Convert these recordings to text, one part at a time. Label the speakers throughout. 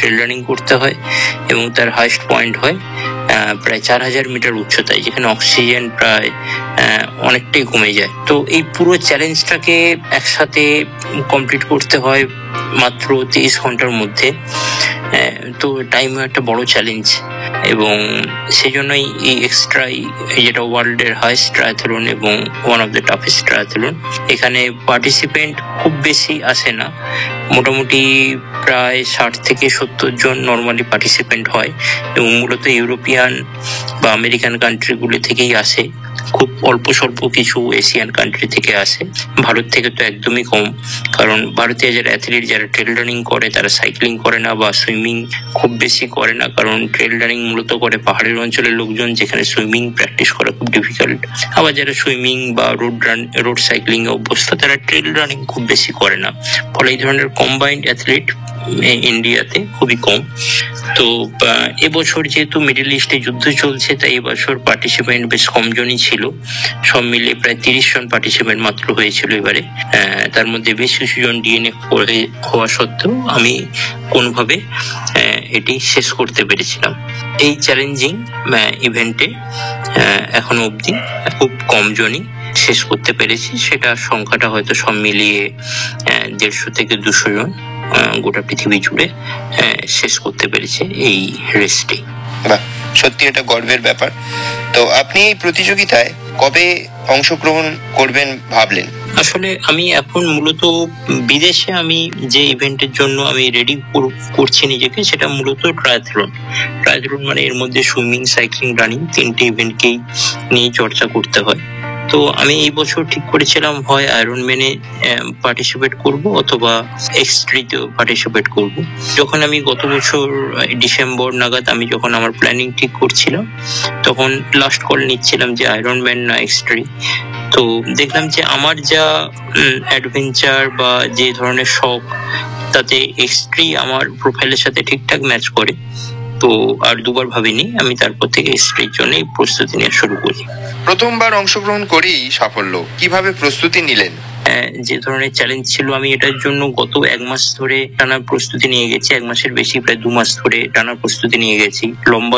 Speaker 1: Trail running করতে হয় এবং তার হাইস্ট পয়েন্ট হয় প্রায় 4000 মিটার উচ্চতায়, যেখানে অক্সিজেন প্রায় অনেকটাই কমে যায়। তো এই পুরো চ্যালেঞ্জটাকে একসাথে কমপ্লিট করতে হয় মাত্র 23 ঘন্টার মধ্যে। তো টাইমও একটা বড় চ্যালেঞ্জ, এবং সেই জন্যই এই এক্সট্রাই, যেটা ওয়ার্ল্ডের হাইস্ট ট্রায়াথলন এবং one of the toughest triathlon, এখানে পার্টিসিপেন্ট খুব বেশি আসে না, মোটামুটি প্রায় 60 থেকে 70 জন নর্মালি পার্টিসিপেন্ট হয়, এবং মূলত ইউরোপিয়ান বা আমেরিকান কান্ট্রিগুলি থেকেই আসে, খুব অল্প স্বল্প কিছু এশিয়ান কান্ট্রি থেকে আসে। ভারত থেকে তো একদমই কম, কারণ ভারতীয় যারা অ্যাথলিট, যারা ট্রেল রানিং করে, তারা সাইক্লিং করে না বা সুইমিং খুব বেশি করে না, কারণ ট্রেল রানিং মূলত করে পাহাড়ের অঞ্চলের লোকজন, যেখানে সুইমিং প্র্যাকটিস করা খুব ডিফিকাল্ট। আবার যারা সুইমিং বা রোড সাইক্লিং এ অভ্যস্ত, তারা ট্রেল রানিং খুব বেশি করে না। ফলে এই ধরনের কম্বাইন্ড অ্যাথলিট ইন্ডিয়াতে খুবই কম। তো এবছর যেহেতু মিডল ইস্টে যুদ্ধ চলছে, তাই এবছর পার্টিসিপেন্ট বেশ কমজনই ছিল, সব মিলে প্রায় 30 জন পার্টিসিপেন্ট মাত্র হয়েছিল এবারে। তার মধ্যে বেশ কিছু জন ডিএনএফ হওয়া সত্ত্বেও আমি কোনোভাবে এটি শেষ করতে পেরেছিলাম। এই চ্যালেঞ্জিং ইভেন্টে এখনো অবধি খুব কম জনই শেষ করতে পেরেছি, সেটা সংখ্যাটা হয়তো সব মিলিয়ে 150 থেকে 200 জন গোটা পৃথিবী জুড়ে শেষ করতে পেরেছে এই রেসটি।
Speaker 2: সত্যি এটা গর্বের ব্যাপার। তো আপনি এই প্রতিযোগিতায় কবে অংশগ্রহণ করবেন ভাবলেন?
Speaker 1: আসলে আমি এখন মূলত বিদেশে, আমি যে ইভেন্টের জন্য আমি রেডি করছি নিজেকে, সেটা মূলত ট্রায়াথলন মানে এর মধ্যে সুইমিং, সাইক্লিং, রানিং 3টে ইভেন্টকেই নিয়ে চর্চা করতে হয়। তো আমি এই বছর ঠিক করেছিলাম হয় আয়রনম্যানে পার্টিসিপেট করব অথবা এক্স3তেও পার্টিসিপেট করব। যখন আমি গত বছর ডিসেম্বর নাগাদ আমি যখন আমার প্ল্যানিং ঠিক করছিলাম, তখন লাস্ট কল নিচ্ছিলাম যে আয়রনম্যান না এক্স3। তো দেখলাম যে আমার যা অ্যাডভেঞ্চার বা যে ধরনের শখ, তাতে এক্স3 আমার প্রোফাইলের সাথে ঠিকঠাক ম্যাচ করে। তো আর দুবার ভাবিনি, আমি তারপর থেকে এক্স3-র জন্য প্রস্তুতি নেওয়া শুরু করি।
Speaker 2: প্রথমবার অংশগ্রহণ করেই সাফল্য, কিভাবে প্রস্তুতি নিলেন?
Speaker 1: যে ধরনের চ্যালেঞ্জ ছিল, আমি এটার জন্য গত 1 মাস ধরে টানা প্রস্তুতি নিয়ে গেছি, 1 মাসের বেশি, প্রায় 2 মাস ধরে টানা প্রস্তুতি নিয়ে গেছি। লম্বা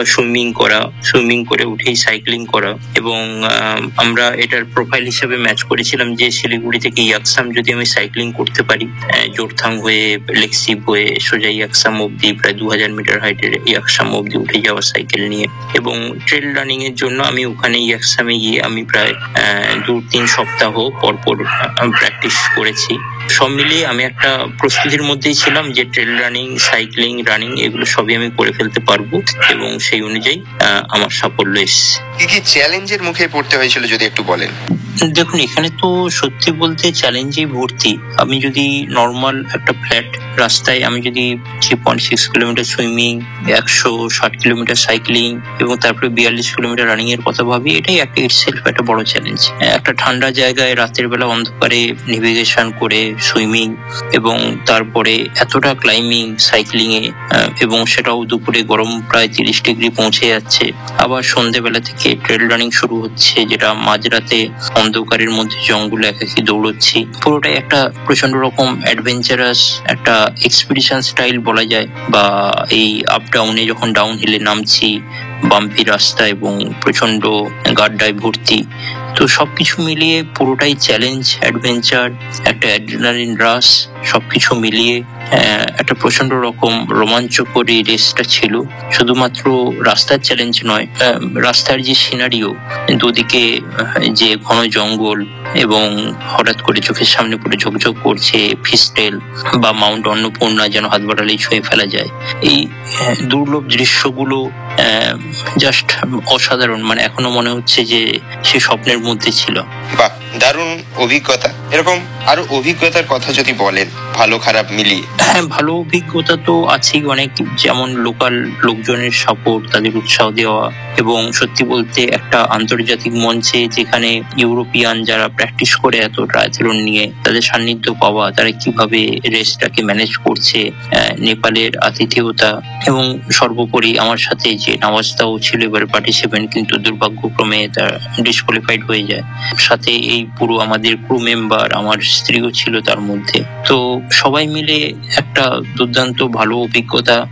Speaker 1: সুইমিং করে উঠেই সাইক্লিং করা, এবং আমরা এটার প্রোফাইল হিসেবে ম্যাচ করেছিলাম যে শিলিগুড়ি থেকে ইয়াকসাম যদি আমি সাইক্লিং করতে পারি, জোরথাং হয়ে লেকসিপ হয়ে সোজা ইয়াকসাম অব্দি, প্রায় 2000 মিটার হাইটের ইয়াকসাম অব্দি উঠে যাওয়া সাইকেল নিয়ে। এবং ট্রেল রানিং এর জন্য আমি ওখানে ইয়াকসামে গিয়ে আমি প্রায় 2-3 সপ্তাহ পরপর প্র্যাকটিস করেছি। সব মিলিয়ে আমি একটা প্রস্তুতির মধ্যেই ছিলাম যে ট্রেল রানিং, সাইক্লিং, রানিং এগুলো সবই আমি করে ফেলতে পারবো, এবং সেই অনুযায়ী আমার সাফল্য এসেছে।
Speaker 2: কি চ্যালেঞ্জের মুখে পড়তে হয়েছিল যদি একটু বলেন?
Speaker 1: দেখুন, এখানে তো সত্যি বলতে চ্যালেঞ্জেই ভর্তি। আমি যদি নর্মাল একটা ফ্ল্যাট রাস্তায় আমি যদি 3.6 কিলোমিটার সুইমিং, 160 কিলোমিটার সাইক্লিং এবং তারপরে 42 কিলোমিটার রানিং এর কথা ভাবি, এটাই একটা ইটসেলফ একটা বড় চ্যালেঞ্জ। একটা ঠান্ডা জায়গায় রাতের বেলা অন্ধকারে নেভিগেশন করে সুইমিং, এবং তারপরে এতটা ক্লাইম্বিং সাইক্লিং এ, এবং সেটাও দুপুরে গরম প্রায় 30 ডিগ্রি পৌঁছে যাচ্ছে। আবার সন্ধ্যেবেলা থেকে ট্রেল রানিং শুরু হচ্ছে, যেটা মাঝরাতে অন্ধকারের মধ্যে জঙ্গলে একাকি দৌড়চ্ছি। পুরোটাই একটা প্রচন্ড রকম অ্যাডভেঞ্চারাস একটা এক্সপিডিশন স্টাইল বলা যায়। বা এই আপ ডাউনে যখন ডাউন হিলে নামছি, বাম্পি রাস্তা এবং প্রচন্ড গাড্ডায় ভর্তি, তো সবকিছু মিলিয়ে পুরোটাই চ্যালেঞ্জ, অ্যাডভেঞ্চার, একটা অ্যাড্রিনালিন রাশ, সবকিছু মিলিয়ে একটা প্রচন্ড রকম রোমাঞ্চকর এই রেসটা ছিল। শুধুমাত্র রাস্তার চ্যালেঞ্জ নয়, রাস্তার যে সিনারিও, দুদিকে যে ঘন জঙ্গল এবং হঠাৎ করে চোখের সামনে পুরো ঝকঝক করছে ফিস্টেল বা মাউন্ট অন্নপূর্ণা, যেন হাত বাড়ালেই ছুঁয়ে ফেলা যায়। এই দুর্লভ দৃশ্যগুলো জাস্ট অসাধারণ, মানে এখনো মনে হচ্ছে যে সে স্বপ্নের মধ্যে ছিল।
Speaker 2: বাহ, দারুণ অভিজ্ঞতা। এরকম আরো অভিজ্ঞতার কথা যদি বলেন, ভালো খারাপ মিলিয়ে।
Speaker 1: হ্যাঁ, ভালো অভিজ্ঞতা তো আছেই অনেক, যেমন লোকাল লোকজনের সাপোর্ট, তাদের উৎসাহ দেওয়া, এবং সত্যি বলতে একটা আন্তর্জাতিক মঞ্চে যেখানে ইউরোপিয়ান যারা প্র্যাকটিস করে এত ট্রায়াথলন নিয়ে, তাদের সান্নিধ্য পাওয়া, তারা কিভাবে রেসটাকে ম্যানেজ করছে, নেপালের আতিথেয়তা, এবং সর্বোপরি আমার সাথে যে নওয়াজদাও ছিল এবার পার্টিসিপেন্ট, কিন্তু দুর্ভাগ্যক্রমে তার ডিসকোয়ালিফাইড হয়ে যায়। সাথে এই পুরো আমাদের ক্রু মেম্বার, আমার স্ত্রীও ছিল তার মধ্যে। তো সবাই মিলে একটা দুর্দান্ত ভালো অভিজ্ঞতা।